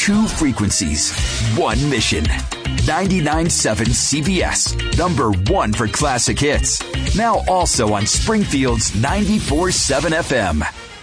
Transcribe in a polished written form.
2 frequencies, 1 mission. 99.7 CBS, number 1 for classic hits. Now also on Springfield's 94.7 FM.